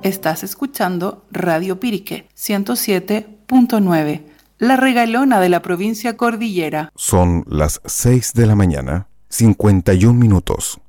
Estás escuchando Radio Pirique 107.9, la regalona de la provincia Cordillera. Son las 6 de la mañana, 51 minutos.